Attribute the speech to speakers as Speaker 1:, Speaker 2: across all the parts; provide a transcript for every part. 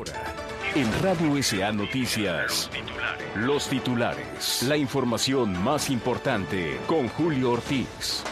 Speaker 1: Ahora, en Radio SA Noticias, los titulares. La información más importante con Julio Ortiz.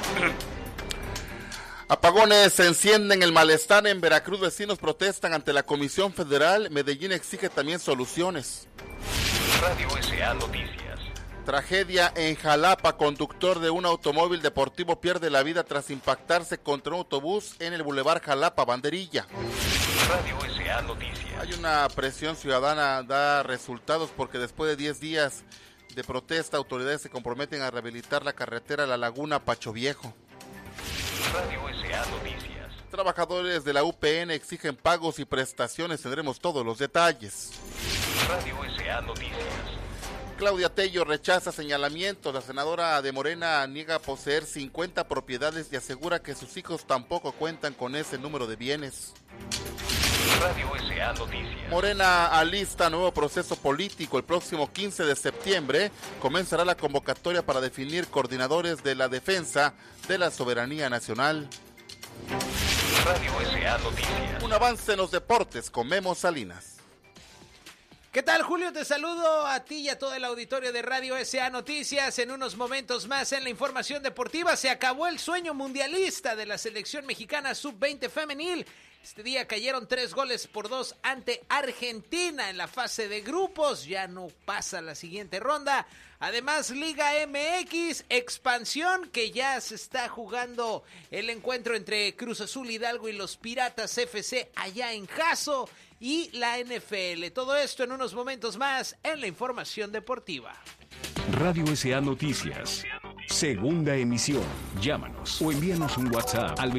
Speaker 2: Apagones se encienden el malestar en Veracruz. Vecinos protestan ante la Comisión Federal. Medellín exige también soluciones.
Speaker 1: Radio SA Noticias.
Speaker 2: Tragedia en Jalapa. Conductor de un automóvil deportivo pierde la vida tras impactarse contra un autobús en el Boulevard Jalapa, Banderilla.
Speaker 1: Radio SA Noticias.
Speaker 2: Hay una presión ciudadana, da resultados porque después de 10 días de protesta, autoridades se comprometen a rehabilitar la carretera La Laguna Pacho Viejo.
Speaker 1: Radio SA Noticias.
Speaker 2: Trabajadores de la UPN exigen pagos y prestaciones. Tendremos todos los detalles.
Speaker 1: Radio SA Noticias.
Speaker 2: Claudia Tello rechaza señalamientos. La senadora de Morena niega poseer 50 propiedades y asegura que sus hijos tampoco cuentan con ese número de bienes.
Speaker 1: Radio SA Noticias.
Speaker 2: Morena alista nuevo proceso político. El próximo 15 de septiembre comenzará la convocatoria para definir coordinadores de la defensa de la soberanía nacional.
Speaker 1: Radio SA Noticias.
Speaker 2: Un avance en los deportes con Memo Salinas.
Speaker 3: ¿Qué tal, Julio? Te saludo a ti y a todo el auditorio de Radio SA Noticias. En unos momentos más en la información deportiva se acabó el sueño mundialista de la selección mexicana sub-20 femenil. Este día cayeron 3-2 ante Argentina en la fase de grupos. Ya no pasa la siguiente ronda. Además, Liga MX, expansión, que ya se está jugando el encuentro entre Cruz Azul Hidalgo y los Piratas FC allá en Jaso. Y la NFL. Todo esto en unos momentos más en la información deportiva.
Speaker 1: Radio SA Noticias. Segunda emisión. Llámanos o envíanos un WhatsApp al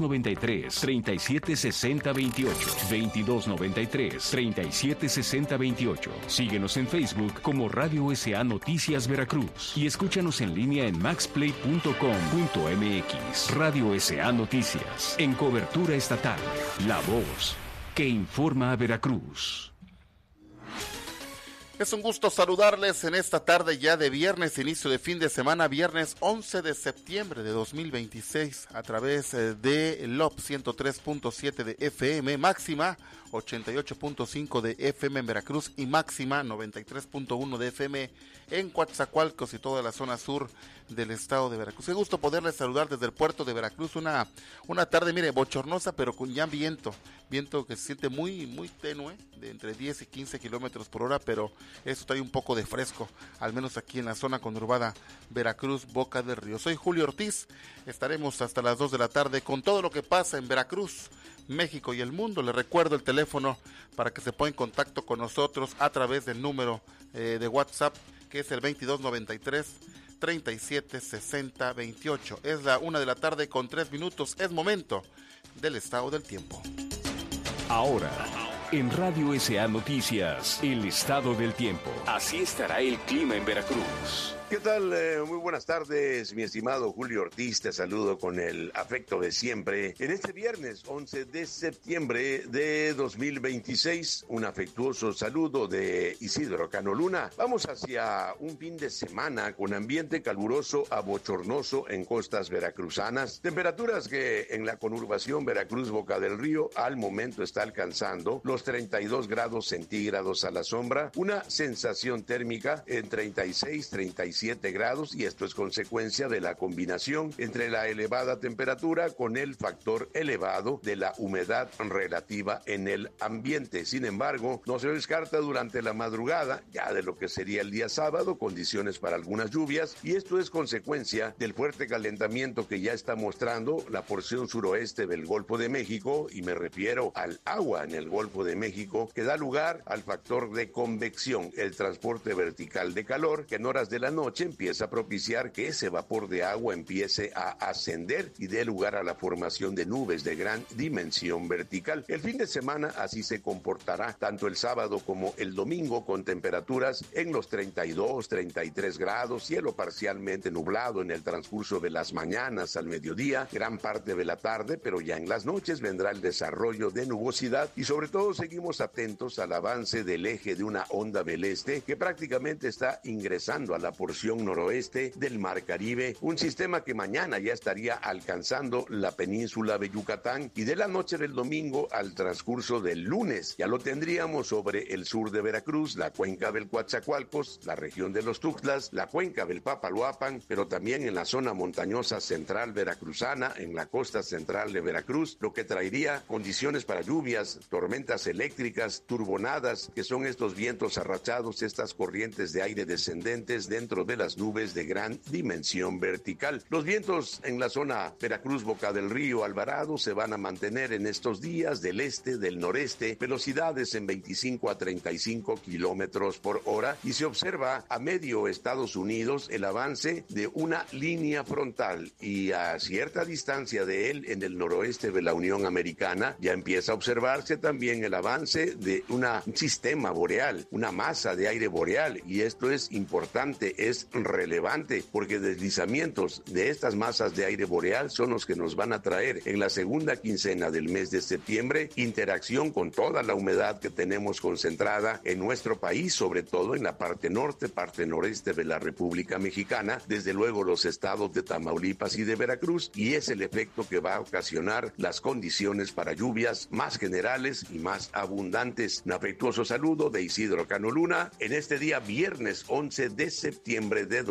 Speaker 1: 2293-376028. 2293-376028. Síguenos en Facebook como Radio SA Noticias Veracruz y escúchanos en línea en maxplay.com.mx. Radio SA Noticias. En cobertura estatal. La voz que informa a Veracruz.
Speaker 2: Es un gusto saludarles en esta tarde ya de viernes, inicio de fin de semana, viernes 11 de septiembre de 2026, a través de LOP 103.7 de FM, máxima 88.5 de FM en Veracruz y máxima 93.1 de FM en Coatzacoalcos y toda la zona sur del estado de Veracruz. Qué gusto poderles saludar desde el puerto de Veracruz, una tarde, mire, bochornosa, pero con ya viento que se siente muy tenue, de entre 10 y 15 kilómetros por hora, pero eso trae un poco de fresco, al menos aquí en la zona conurbada Veracruz, Boca del Río. Soy Julio Ortiz, estaremos hasta las 2 de la tarde con todo lo que pasa en Veracruz, México y el mundo. Les recuerdo el teléfono para que se ponga en contacto con nosotros a través del número de WhatsApp, que es el 2293-376028. Es la 1 de la tarde con 3 minutos, es momento del estado del tiempo.
Speaker 1: Ahora, en Radio SA Noticias, el estado del tiempo. Así estará el clima en Veracruz.
Speaker 4: ¿Qué tal? Muy buenas tardes, mi estimado Julio Ortiz. Te saludo con el afecto de siempre. En este viernes 11 de septiembre de 2026, un afectuoso saludo de Isidro Cano Luna. Vamos hacia un fin de semana con ambiente caluroso a bochornoso en costas veracruzanas. Temperaturas que en la conurbación Veracruz Boca del Río al momento está alcanzando los 32 grados centígrados a la sombra. Una sensación térmica en 36-37 grados, y esto es consecuencia de la combinación entre la elevada temperatura con el factor elevado de la humedad relativa en el ambiente. Sin embargo, no se descarta durante la madrugada, ya de lo que sería el día sábado, condiciones para algunas lluvias, y esto es consecuencia del fuerte calentamiento que ya está mostrando la porción suroeste del Golfo de México, y me refiero al agua en el Golfo de México, que da lugar al factor de convección, el transporte vertical de calor, que en horas de la noche empieza a propiciar que ese vapor de agua empiece a ascender y dé lugar a la formación de nubes de gran dimensión vertical. El fin de semana así se comportará, tanto el sábado como el domingo, con temperaturas en los 32-33 grados, cielo parcialmente nublado en el transcurso de las mañanas al mediodía, gran parte de la tarde, pero ya en las noches vendrá el desarrollo de nubosidad, y sobre todo seguimos atentos al avance del eje de una onda del este que prácticamente está ingresando a la porción porción noroeste del Mar Caribe, un sistema que mañana ya estaría alcanzando la península de Yucatán y de la noche del domingo al transcurso del lunes ya lo tendríamos sobre el sur de Veracruz, la cuenca del Coatzacoalcos, la región de los Tuxtlas, la cuenca del Papaloapan, pero también en la zona montañosa central veracruzana, en la costa central de Veracruz, lo que traería condiciones para lluvias, tormentas eléctricas, turbonadas, que son estos vientos arrachados, estas corrientes de aire descendentes dentro de las nubes de gran dimensión vertical. Los vientos en la zona Veracruz, Boca del Río, Alvarado se van a mantener en estos días del este, del noreste, velocidades en 25 a 35 kilómetros por hora, y se observa a medio Estados Unidos el avance de una línea frontal, y a cierta distancia de él, en el noroeste de la Unión Americana, ya empieza a observarse también el avance de un sistema boreal, una masa de aire boreal, y esto es importante, es relevante, porque deslizamientos de estas masas de aire boreal son los que nos van a traer en la segunda quincena del mes de septiembre interacción con toda la humedad que tenemos concentrada en nuestro país, sobre todo en la parte norte, parte noreste de la República Mexicana, desde luego los estados de Tamaulipas y de Veracruz, y es el efecto que va a ocasionar las condiciones para lluvias más generales y más abundantes. Un afectuoso saludo de Isidro Cano Luna en este día viernes 11 de septiembre de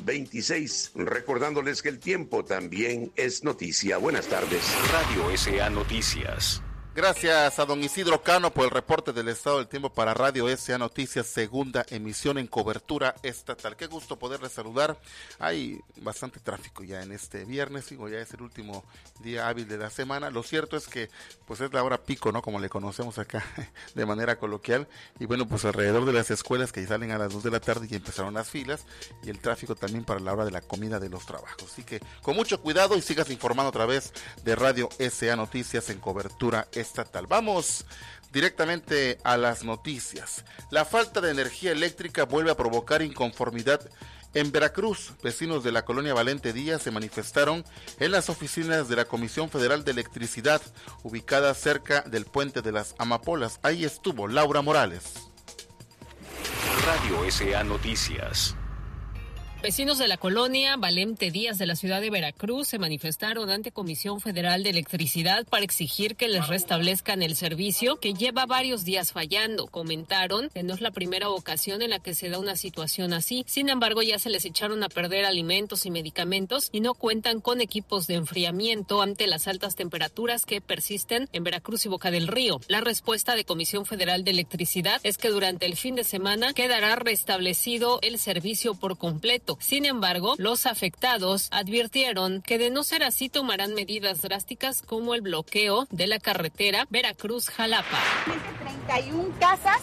Speaker 4: 2026, recordándoles que el tiempo también es noticia. Buenas tardes.
Speaker 1: Radio SA Noticias.
Speaker 2: Gracias a don Isidro Cano por el reporte del estado del tiempo para Radio SA Noticias, segunda emisión en cobertura estatal. Qué gusto poderles saludar. Hay bastante tráfico ya en este viernes, digo, ya es el último día hábil de la semana. Lo cierto es que pues es la hora pico, ¿no? Como le conocemos acá de manera coloquial. Y bueno, pues alrededor de las escuelas que salen a las 2 de la tarde ya empezaron las filas, y el tráfico también para la hora de la comida de los trabajos. Así que con mucho cuidado y sigas informando a través de Radio SA Noticias en cobertura estatal. Vamos directamente a las noticias. La falta de energía eléctrica vuelve a provocar inconformidad en Veracruz. Vecinos de la colonia Valente Díaz se manifestaron en las oficinas de la Comisión Federal de Electricidad, ubicadas cerca del Puente de las Amapolas. Ahí estuvo Laura Morales.
Speaker 1: Radio SA Noticias.
Speaker 5: Vecinos de la colonia Valente Díaz de la ciudad de Veracruz se manifestaron ante Comisión Federal de Electricidad para exigir que les restablezcan el servicio que lleva varios días fallando. Comentaron que no es la primera ocasión en la que se da una situación así. Sin embargo, ya se les echaron a perder alimentos y medicamentos y no cuentan con equipos de enfriamiento ante las altas temperaturas que persisten en Veracruz y Boca del Río. La respuesta de Comisión Federal de Electricidad es que durante el fin de semana quedará restablecido el servicio por completo. Sin embargo, los afectados advirtieron que de no ser así tomarán medidas drásticas como el bloqueo de la carretera Veracruz-Jalapa.
Speaker 6: 31 casas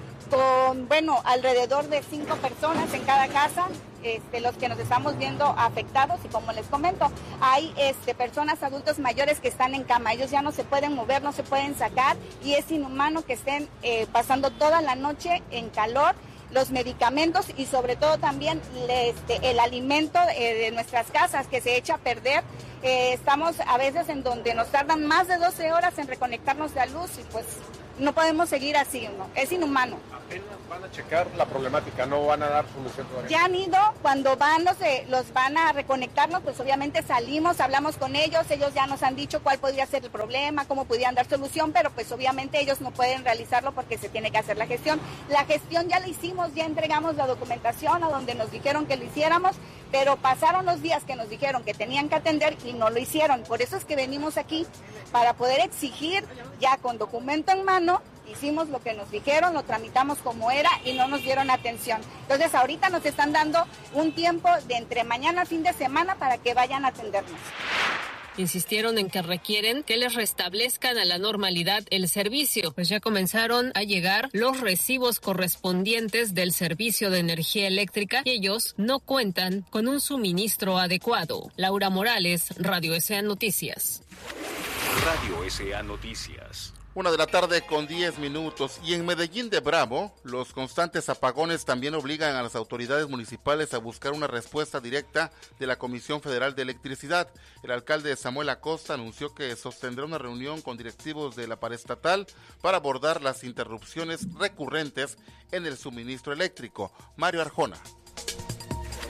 Speaker 6: con, alrededor de 5 personas en cada casa, los que nos estamos viendo afectados, y como les comento, hay personas adultos mayores que están en cama, ellos ya no se pueden mover, no se pueden sacar, y es inhumano que estén pasando toda la noche en calor. Los medicamentos y sobre todo también el alimento de nuestras casas que se echa a perder. Estamos a veces en donde nos tardan más de 12 horas en reconectarnos de la luz, y pues no podemos seguir así, ¿no? Es inhumano.
Speaker 7: Apenas van a checar la problemática, no van a dar solución todavía.
Speaker 6: Ya han ido, cuando los van a reconectarnos, pues obviamente salimos, hablamos con ellos ya nos han dicho cuál podría ser el problema, cómo podrían dar solución, pero pues obviamente ellos no pueden realizarlo porque se tiene que hacer la gestión. La gestión ya la hicimos, ya entregamos la documentación a donde nos dijeron que lo hiciéramos, pero pasaron los días que nos dijeron que tenían que atender y no lo hicieron. Por eso es que venimos aquí, para poder exigir ya con documento en mano. Hicimos lo que nos dijeron, lo tramitamos como era y no nos dieron atención. Entonces ahorita nos están dando un tiempo de entre mañana a fin de semana para que vayan a atendernos.
Speaker 5: Insistieron en que requieren que les restablezcan a la normalidad el servicio, pues ya comenzaron a llegar los recibos correspondientes del servicio de energía eléctrica y ellos no cuentan con un suministro adecuado. Laura Morales, Radio SA Noticias.
Speaker 1: Radio SA Noticias.
Speaker 2: 1:10 p.m. Y en Medellín de Bravo, los constantes apagones también obligan a las autoridades municipales a buscar una respuesta directa de la Comisión Federal de Electricidad. El alcalde Samuel Acosta anunció que sostendrá una reunión con directivos de la paraestatal para abordar las interrupciones recurrentes en el suministro eléctrico. Mario Arjona.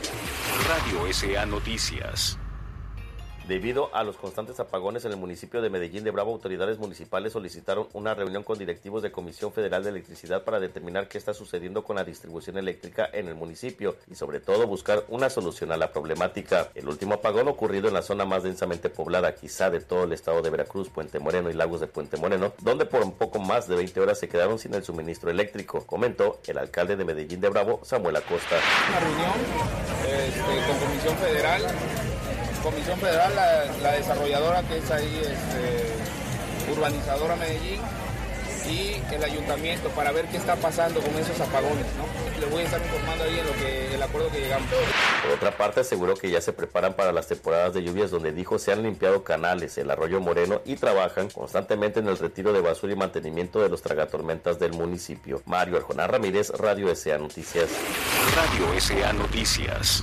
Speaker 1: Radio SA Noticias.
Speaker 8: Debido a los constantes apagones en el municipio de Medellín de Bravo, autoridades municipales solicitaron una reunión con directivos de Comisión Federal de Electricidad para determinar qué está sucediendo con la distribución eléctrica en el municipio y sobre todo buscar una solución a la problemática. El último apagón ocurrido en la zona más densamente poblada quizá de todo el estado de Veracruz, Puente Moreno y Lagos de Puente Moreno, donde por un poco más de 20 horas se quedaron sin el suministro eléctrico, comentó el alcalde de Medellín de Bravo, Samuel Acosta.
Speaker 9: Una reunión con Comisión Federal, la desarrolladora que es ahí, Urbanizadora Medellín, y el ayuntamiento para ver qué está pasando con esos apagones, ¿no? Les voy a estar informando ahí en el acuerdo que llegamos.
Speaker 8: Por otra parte, aseguró que ya se preparan para las temporadas de lluvias, donde dijo se han limpiado canales, el arroyo Moreno y trabajan constantemente en el retiro de basura y mantenimiento de los tragatormentas del municipio. Mario Arjona Ramírez, Radio SA Noticias.
Speaker 1: Radio SA Noticias.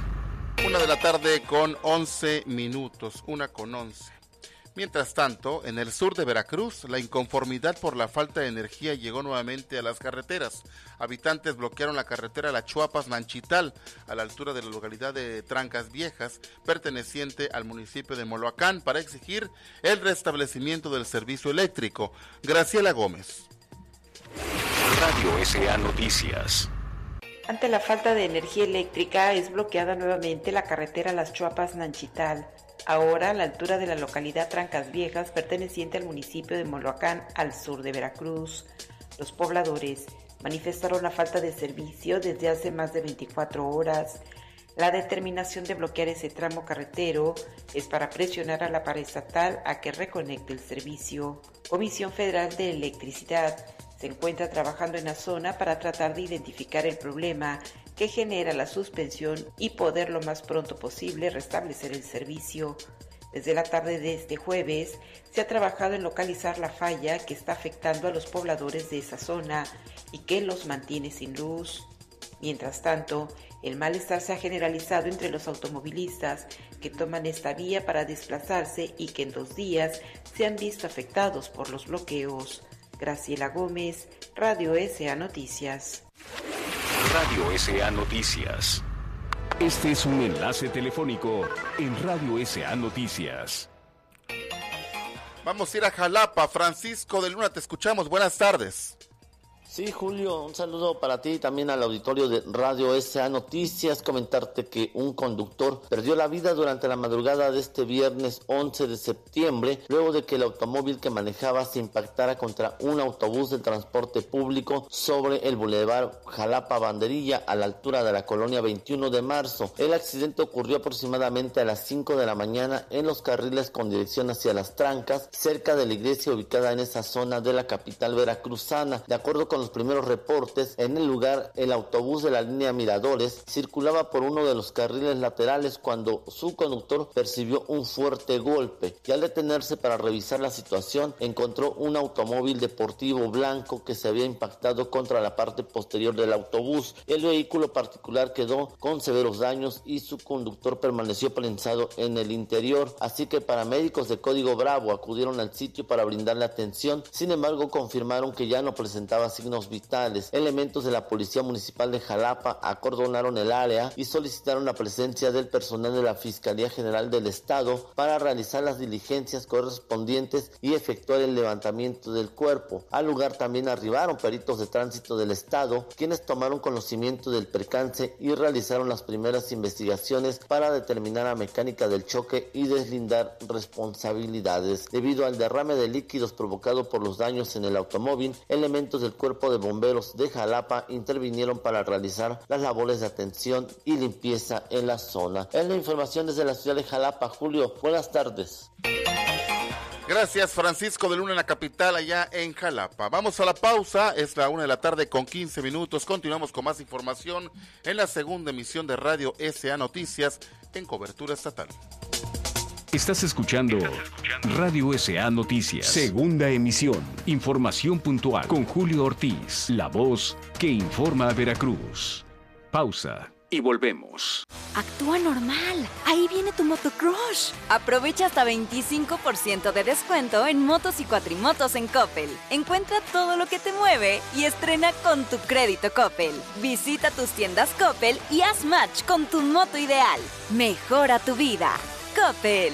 Speaker 2: 1:11 p.m, 1:11. Mientras tanto, en el sur de Veracruz, la inconformidad por la falta de energía llegó nuevamente a las carreteras. Habitantes bloquearon la carretera La Chuapas-Nanchital, a la altura de la localidad de Trancas Viejas, perteneciente al municipio de Moloacán, para exigir el restablecimiento del servicio eléctrico. Graciela Gómez.
Speaker 1: Radio SA Noticias.
Speaker 10: Ante la falta de energía eléctrica, es bloqueada nuevamente la carretera Las Chuapas-Nanchital, ahora a la altura de la localidad Trancas Viejas, perteneciente al municipio de Moloacán, al sur de Veracruz. Los pobladores manifestaron la falta de servicio desde hace más de 24 horas. La determinación de bloquear ese tramo carretero es para presionar a la paraestatal a que reconecte el servicio. Comisión Federal de Electricidad se encuentra trabajando en la zona para tratar de identificar el problema que genera la suspensión y poder lo más pronto posible restablecer el servicio. Desde la tarde de este jueves se ha trabajado en localizar la falla que está afectando a los pobladores de esa zona y que los mantiene sin luz. Mientras tanto, el malestar se ha generalizado entre los automovilistas que toman esta vía para desplazarse y que en 2 días se han visto afectados por los bloqueos. Graciela Gómez, Radio SA Noticias.
Speaker 1: Radio SA Noticias. Este es un enlace telefónico en Radio SA Noticias.
Speaker 2: Vamos a ir a Jalapa. Francisco de Luna, te escuchamos. Buenas tardes.
Speaker 11: Sí, Julio, un saludo para ti y también al auditorio de Radio SA Noticias. Comentarte que un conductor perdió la vida durante la madrugada de este viernes 11 de septiembre, luego de que el automóvil que manejaba se impactara contra un autobús de transporte público sobre el bulevar Jalapa Banderilla, a la altura de la colonia 21 de marzo. El accidente ocurrió aproximadamente a las 5 de la mañana en los carriles con dirección hacia Las Trancas, cerca de la iglesia ubicada en esa zona de la capital veracruzana. De acuerdo con los primeros reportes, en el lugar el autobús de la línea Miradores circulaba por uno de los carriles laterales cuando su conductor percibió un fuerte golpe y al detenerse para revisar la situación encontró un automóvil deportivo blanco que se había impactado contra la parte posterior del autobús. El vehículo particular quedó con severos daños y su conductor permaneció prensado en el interior, así que paramédicos de Código Bravo acudieron al sitio para brindarle atención. Sin embargo, confirmaron que ya no presentaba signos vitales. Elementos de la Policía Municipal de Jalapa acordonaron el área y solicitaron la presencia del personal de la Fiscalía General del Estado para realizar las diligencias correspondientes y efectuar el levantamiento del cuerpo. Al lugar también arribaron peritos de tránsito del Estado, quienes tomaron conocimiento del percance y realizaron las primeras investigaciones para determinar la mecánica del choque y deslindar responsabilidades. Debido al derrame de líquidos provocado por los daños en el automóvil, elementos del Cuerpo de Bomberos de Jalapa intervinieron para realizar las labores de atención y limpieza en la zona. Es la información desde la ciudad de Jalapa. Julio, buenas tardes.
Speaker 2: Gracias, Francisco de Luna, en la capital, allá en Jalapa. Vamos a la pausa, es la 1:15 p.m. Continuamos con más información en la segunda emisión de Radio SA Noticias en cobertura estatal.
Speaker 1: Estás escuchando Radio SA Noticias, segunda emisión. Información puntual con Julio Ortiz, la voz que informa a Veracruz. Pausa y volvemos.
Speaker 12: Actúa normal. Ahí viene tu motocrush. Aprovecha hasta 25% de descuento en motos y cuatrimotos en Coppel. Encuentra todo lo que te mueve y estrena con tu crédito Coppel. Visita tus tiendas Coppel y haz match con tu moto ideal. Mejora tu vida. Coppel.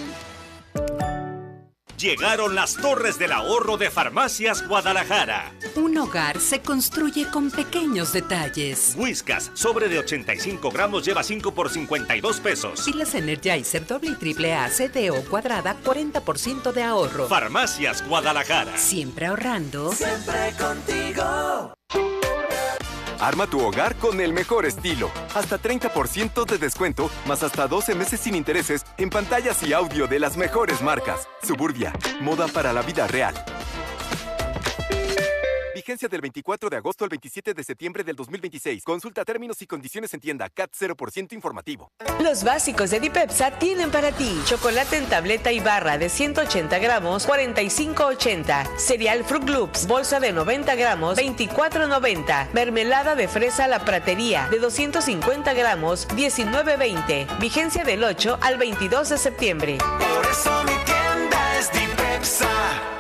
Speaker 13: Llegaron las Torres del Ahorro de Farmacias Guadalajara.
Speaker 14: Un hogar se construye con pequeños detalles.
Speaker 13: Whiskas, sobre de 85 gramos, lleva 5 por 52 pesos.
Speaker 14: Pilas Energizer doble y triple A, CDO cuadrada, 40% de ahorro.
Speaker 13: Farmacias Guadalajara.
Speaker 14: Siempre ahorrando.
Speaker 15: Siempre contigo.
Speaker 16: Arma tu hogar con el mejor estilo. Hasta 30% de descuento, más hasta 12 meses sin intereses en pantallas y audio de las mejores marcas. Suburbia, moda para la vida real. Vigencia del 24 de agosto al 27 de septiembre del 2026. Consulta términos y condiciones en tienda. CAT 0% informativo.
Speaker 17: Los básicos de Dipepsa tienen para ti chocolate en tableta y barra de 180 gramos, 45.80. Cereal Fruit Loops, bolsa de 90 gramos, 24.90. Mermelada de fresa La Pratería de 250 gramos, 19.20. Vigencia del 8 al 22 de septiembre.
Speaker 15: Por eso mi tienda es Dipepsa.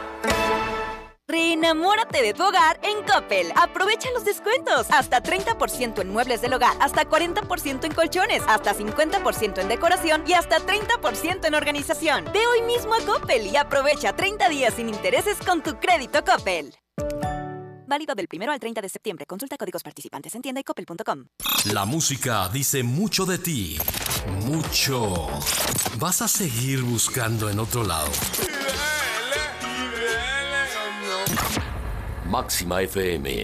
Speaker 12: Reenamórate de tu hogar en Coppel. Aprovecha los descuentos. Hasta 30% en muebles del hogar, hasta 40% en colchones, hasta 50% en decoración y hasta 30% en organización. Ve hoy mismo a Coppel y aprovecha 30 días sin intereses con tu crédito Coppel. Válido del 1 al 30 de septiembre. Consulta códigos participantes en tienda y coppel.com.
Speaker 18: La música dice mucho de ti. Mucho. ¿Vas a seguir buscando en otro lado? Máxima FM.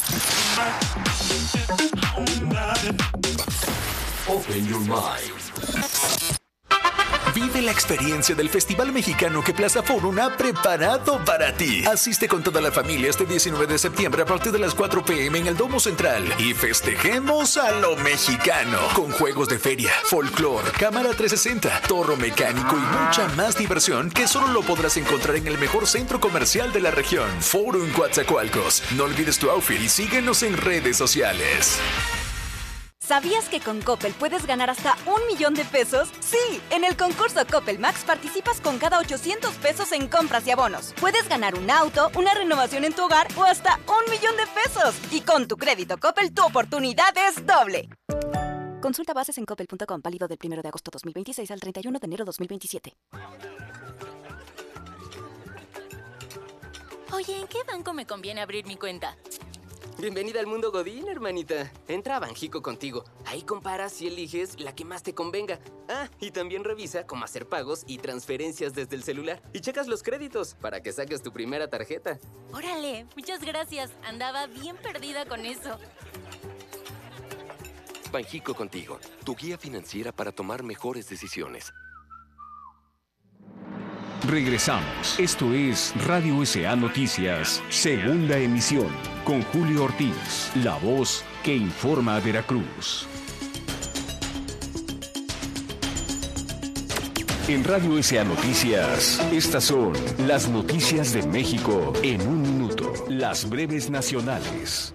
Speaker 18: Open your mind.
Speaker 19: Vive la experiencia del Festival Mexicano que Plaza Forum ha preparado para ti. Asiste con toda la familia este 19 de septiembre a partir de las 4 p.m. en el Domo Central y festejemos a lo mexicano con juegos de feria, folclor, cámara 360, torro mecánico y mucha más diversión que solo lo podrás encontrar en el mejor centro comercial de la región, Forum Coatzacoalcos. No olvides tu outfit y síguenos en redes sociales.
Speaker 12: ¿Sabías que con Coppel puedes ganar hasta 1 millón de pesos? Sí, en el concurso Coppel Max participas con cada 800 pesos en compras y abonos. Puedes ganar un auto, una renovación en tu hogar o hasta 1 millón de pesos. Y con tu crédito Coppel, tu oportunidad es doble. Consulta bases en coppel.com, válido del 1 de agosto 2026 al 31 de enero 2027.
Speaker 20: Oye, ¿en qué banco me conviene abrir mi cuenta?
Speaker 21: Bienvenida al mundo Godín, hermanita. Entra a Banjico Contigo. Ahí comparas y eliges la que más te convenga. Ah, y también revisa cómo hacer pagos y transferencias desde el celular. Y checas los créditos para que saques tu primera tarjeta.
Speaker 20: Órale, muchas gracias. Andaba bien perdida con eso.
Speaker 22: Banjico Contigo, tu guía financiera para tomar mejores decisiones.
Speaker 1: Regresamos. Esto es Radio SA Noticias, segunda emisión, con Julio Ortiz, la voz que informa a Veracruz. En Radio SA Noticias, estas son las noticias de México en un minuto. Las breves nacionales.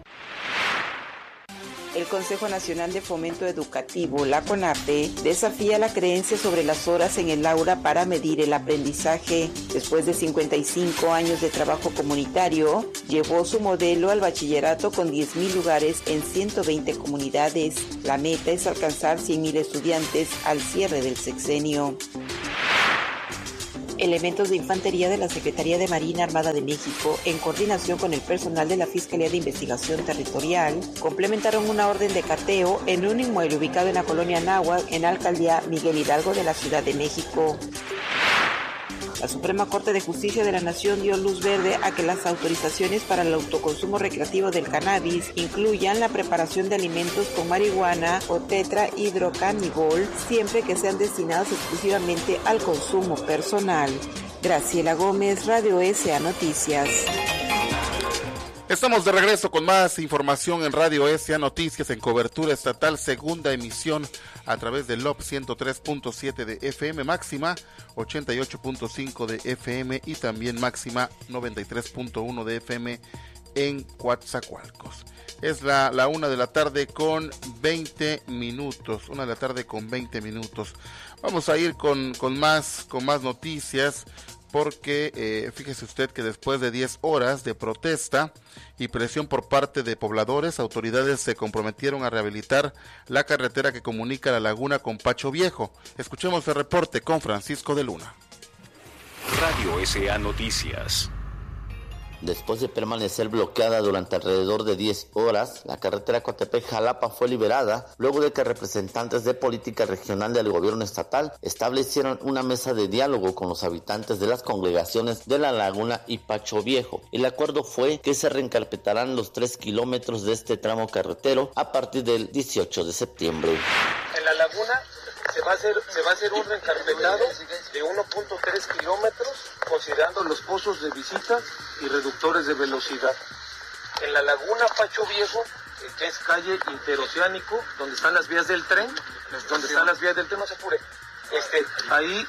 Speaker 10: El Consejo Nacional de Fomento Educativo, la CONAFE, desafía la creencia sobre las horas en el aula para medir el aprendizaje. Después de 55 años de trabajo comunitario, llevó su modelo al bachillerato con 10,000 lugares en 120 comunidades. La meta es alcanzar 100,000 estudiantes al cierre del sexenio. Elementos de infantería de la Secretaría de Marina Armada de México, en coordinación con el personal de la Fiscalía de Investigación Territorial, complementaron una orden de cateo en un inmueble ubicado en la colonia Náhuac, en la alcaldía Miguel Hidalgo de la Ciudad de México. La Suprema Corte de Justicia de la Nación dio luz verde a que las autorizaciones para el autoconsumo recreativo del cannabis incluyan la preparación de alimentos con marihuana o tetrahidrocannabinol, siempre que sean destinados exclusivamente al consumo personal. Graciela Gómez, Radio SA Noticias.
Speaker 2: Estamos de regreso con más información en Radio SA Noticias en cobertura estatal, segunda emisión a través del LOP 103.7 de FM, máxima 88.5 de FM y también máxima 93.1 de FM en Coatzacoalcos. Es la 1 de la tarde con 20 minutos. 1 de la tarde con 20 minutos. Vamos a ir con más noticias, porque fíjese usted que después de 10 horas de protesta y presión por parte de pobladores, autoridades se comprometieron a rehabilitar la carretera que comunica La Laguna con Pacho Viejo. Escuchemos el reporte con Francisco de Luna.
Speaker 1: Radio SA Noticias.
Speaker 11: Después de permanecer bloqueada durante alrededor de 10 horas, la carretera Coatepec-Jalapa fue liberada luego de que representantes de política regional del gobierno estatal establecieron una mesa de diálogo con los habitantes de las congregaciones de La Laguna y Pacho Viejo. El acuerdo fue que se reencarpetarán los 3 kilómetros de este tramo carretero a partir del 18 de septiembre.
Speaker 3: En La Laguna se va a hacer un reencarpetado de 1.3 kilómetros, considerando los pozos de visita y reductores de velocidad. En La Laguna Pacho Viejo, que es calle interoceánico, donde están las vías del tren, no se apure. Ahí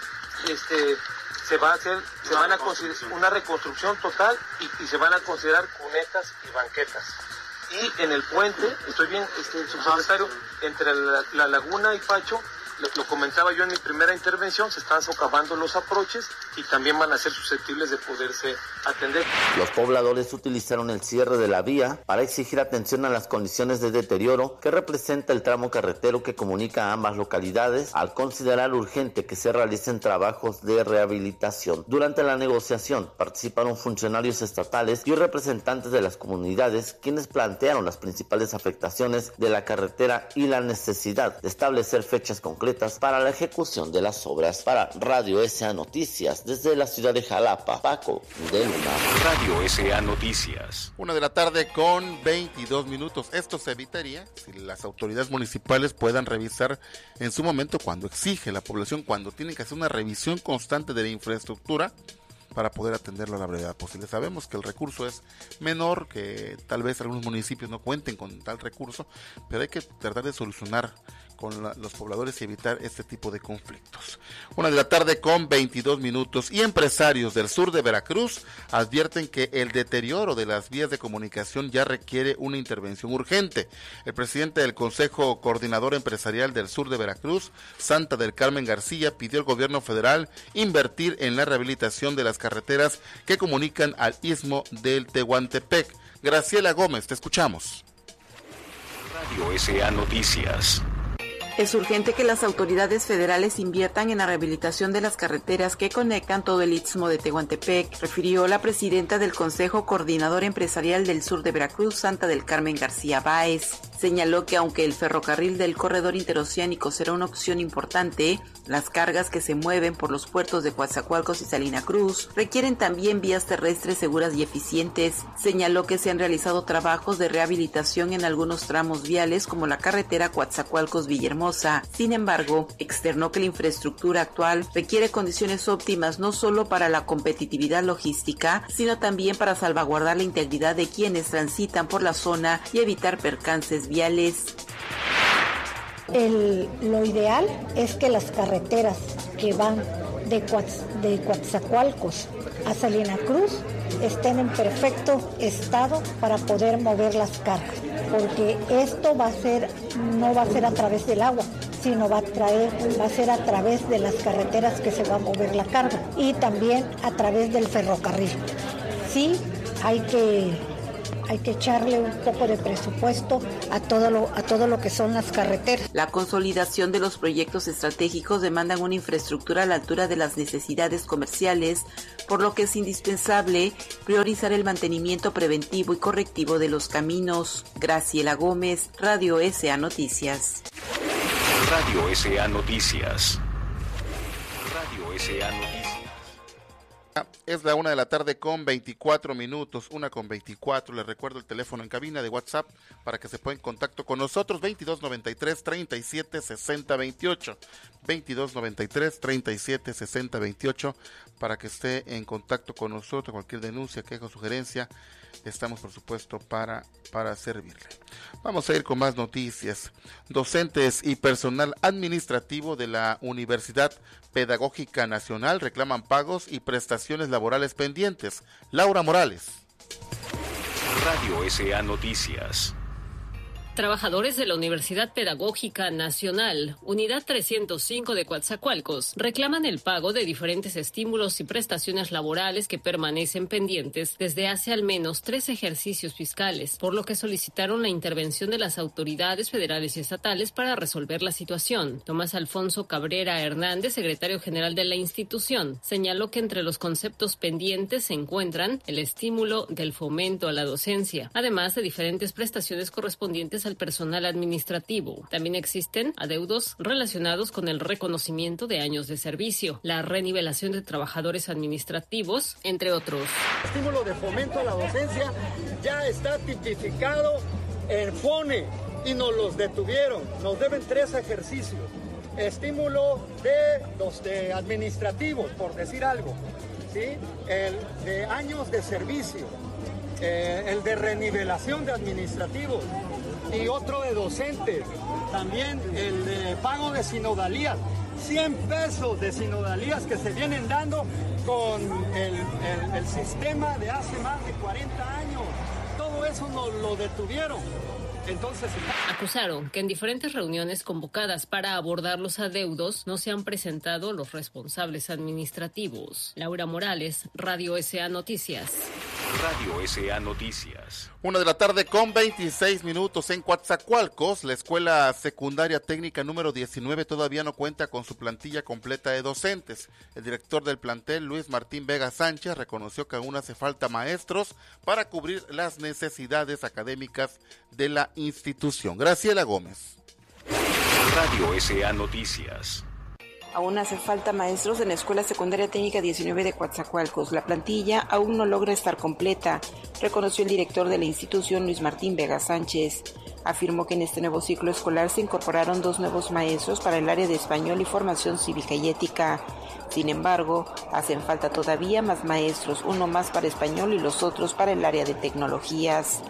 Speaker 3: se van a considerar una reconstrucción total y se van a considerar cunetas y banquetas. Y en el puente, estoy bien, subsecretario, entre la Laguna y Pacho, lo comentaba yo en mi primera intervención, se están socavando los aproches y también van a ser susceptibles de poderse atender.
Speaker 11: Los pobladores utilizaron el cierre de la vía para exigir atención a las condiciones de deterioro que representa el tramo carretero que comunica a ambas localidades, al considerar urgente que se realicen trabajos de rehabilitación. Durante la negociación participaron funcionarios estatales y representantes de las comunidades, quienes plantearon las principales afectaciones de la carretera y la necesidad de establecer fechas concretas para la ejecución de las obras. Para Radio SA Noticias, desde la ciudad de Jalapa, Paco de Luna.
Speaker 1: Radio SA Noticias.
Speaker 2: 1 de la tarde con 22 minutos. Esto se evitaría si las autoridades municipales puedan revisar en su momento, cuando exige la población, cuando tienen que hacer una revisión constante de la infraestructura para poder atenderlo a la brevedad posible. Sabemos que el recurso es menor, que tal vez algunos municipios no cuenten con tal recurso, pero hay que tratar de solucionar con los pobladores y evitar este tipo de conflictos. 1 de la tarde con 22 minutos. Y empresarios del sur de Veracruz advierten que el deterioro de las vías de comunicación ya requiere una intervención urgente. El presidente del Consejo Coordinador Empresarial del sur de Veracruz, Santa del Carmen García, pidió al gobierno federal invertir en la rehabilitación de las carreteras que comunican al istmo del Tehuantepec. Graciela Gómez, te escuchamos.
Speaker 1: Radio SA Noticias.
Speaker 10: Es urgente que las autoridades federales inviertan en la rehabilitación de las carreteras que conectan todo el istmo de Tehuantepec, refirió la presidenta del Consejo Coordinador Empresarial del Sur de Veracruz, Santa del Carmen García Báez. Señaló que aunque el ferrocarril del corredor interoceánico será una opción importante, las cargas que se mueven por los puertos de Coatzacoalcos y Salina Cruz requieren también vías terrestres seguras y eficientes. Señaló que se han realizado trabajos de rehabilitación en algunos tramos viales como la carretera Coatzacoalcos-Villahermosa. Sin embargo, externó que la infraestructura actual requiere condiciones óptimas no solo para la competitividad logística, sino también para salvaguardar la integridad de quienes transitan por la zona y evitar percances viales.
Speaker 4: Lo ideal es que las carreteras que van de Coatzacoalcos a Salina Cruz estén en perfecto estado para poder mover las cargas, porque esto no va a ser a través del agua, sino va a ser a través de las carreteras que se va a mover la carga y también a través del ferrocarril. Sí, hay que echarle un poco de presupuesto a todo lo que son las carreteras.
Speaker 10: La consolidación de los proyectos estratégicos demandan una infraestructura a la altura de las necesidades comerciales, por lo que es indispensable priorizar el mantenimiento preventivo y correctivo de los caminos. Graciela Gómez, Radio SA Noticias.
Speaker 1: Radio SA Noticias. Radio SA Noticias.
Speaker 2: Es la 1 de la tarde con 24 minutos, 1 con 24. Les recuerdo el teléfono en cabina de WhatsApp para que se pongan en contacto con nosotros, 2293-376028, 2293-376028, para que esté en contacto con nosotros. Cualquier denuncia, queja o sugerencia, estamos por supuesto para servirle. Vamos a ir con más noticias. Docentes y personal administrativo de la Universidad Pedagógica Nacional reclaman pagos y prestaciones laborales pendientes. Laura Morales.
Speaker 1: Radio SA Noticias.
Speaker 5: Trabajadores de la Universidad Pedagógica Nacional, Unidad 305 de Coatzacoalcos, reclaman el pago de diferentes estímulos y prestaciones laborales que permanecen pendientes desde hace al menos 3 ejercicios fiscales, por lo que solicitaron la intervención de las autoridades federales y estatales para resolver la situación. Tomás Alfonso Cabrera Hernández, secretario general de la institución, señaló que entre los conceptos pendientes se encuentran el estímulo del fomento a la docencia, además de diferentes prestaciones correspondientes al personal administrativo. También existen adeudos relacionados con el reconocimiento de años de servicio, la renivelación de trabajadores administrativos, entre otros.
Speaker 6: El estímulo de fomento a la docencia ya está tipificado en FONE y nos los detuvieron. Nos deben 3 ejercicios. Estímulo de administrativos, por decir algo, ¿sí? El de años de servicio, el de renivelación de administrativos y otro de docentes. También el de pago de sinodalías, 100 pesos de sinodalías que se vienen dando con el sistema de hace más de 40 años. Todo eso nos lo detuvieron. Entonces,
Speaker 5: acusaron que en diferentes reuniones convocadas para abordar los adeudos no se han presentado los responsables administrativos. Laura Morales, Radio SA Noticias.
Speaker 1: Radio SA Noticias.
Speaker 2: 1:26 p.m. en Coatzacoalcos. La escuela secundaria técnica número 19 todavía no cuenta con su plantilla completa de docentes. El director del plantel, Luis Martín Vega Sánchez, reconoció que aún hace falta maestros para cubrir las necesidades académicas de la institución. Graciela Gómez.
Speaker 1: Radio SA Noticias.
Speaker 10: Aún hace falta maestros en la Escuela Secundaria Técnica 19 de Coatzacoalcos. La plantilla aún no logra estar completa, reconoció el director de la institución, Luis Martín Vega Sánchez. Afirmó que en este nuevo ciclo escolar se incorporaron 2 nuevos maestros para el área de español y formación cívica y ética. Sin embargo, hacen falta todavía más maestros, uno más para español y los otros para el área de tecnologías.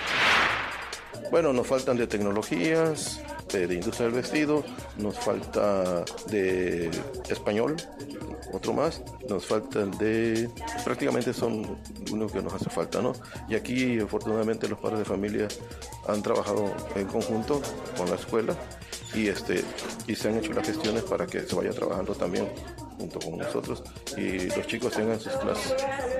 Speaker 7: Bueno, nos faltan de tecnologías, de industria del vestido, nos falta de español, otro más, nos faltan de, prácticamente son unos que nos hace falta, ¿no? Y aquí afortunadamente los padres de familia han trabajado en conjunto con la escuela y se han hecho las gestiones para que se vaya trabajando también junto con nosotros y los chicos tengan sus clases.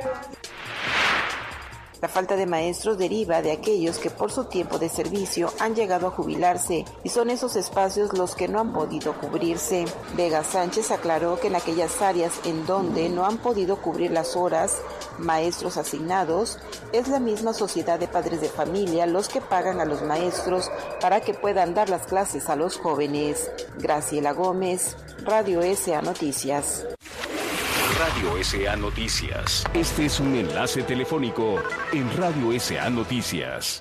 Speaker 10: La falta de maestros deriva de aquellos que por su tiempo de servicio han llegado a jubilarse y son esos espacios los que no han podido cubrirse. Vega Sánchez aclaró que en aquellas áreas en donde no han podido cubrir las horas, maestros asignados, es la misma sociedad de padres de familia los que pagan a los maestros para que puedan dar las clases a los jóvenes. Graciela Gómez, Radio SA Noticias.
Speaker 1: Radio SA Noticias. Este es un enlace telefónico en Radio SA Noticias.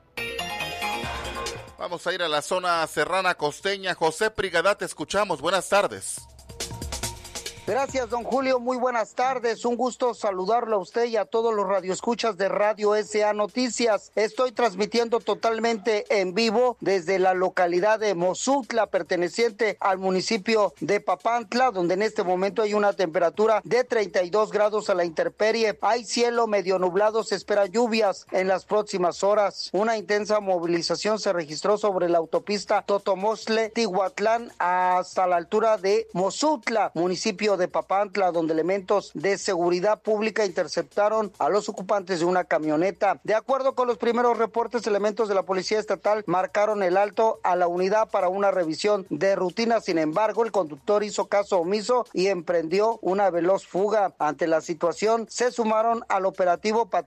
Speaker 2: Vamos a ir a la zona serrana costeña. José Prigadá, te escuchamos. Buenas tardes.
Speaker 23: Gracias, don Julio. Muy buenas tardes. Un gusto saludarlo a usted y a todos los radioescuchas de Radio SA Noticias. Estoy transmitiendo totalmente en vivo desde la localidad de Mozutla, perteneciente al municipio de Papantla, donde en este momento hay una temperatura de 32 grados a la intemperie. Hay cielo medio nublado, se espera lluvias en las próximas horas. Una intensa movilización se registró sobre la autopista Totomostle-Tihuatlán hasta la altura de Mozutla, municipio de Papantla, donde elementos de seguridad pública interceptaron a los ocupantes de una camioneta. De acuerdo con los primeros reportes, elementos de la Policía Estatal marcaron el alto a la unidad para una revisión de rutina. Sin embargo, el conductor hizo caso omiso y emprendió una veloz fuga. Ante la situación, se sumaron al operativo